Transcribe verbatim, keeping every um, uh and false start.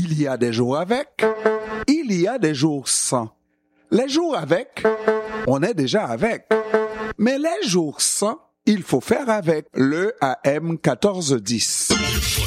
Il y a des jours avec, il y a des jours sans. Les jours avec, on est déjà avec. Mais les jours sans, il faut faire avec. Le A M quatorze dix.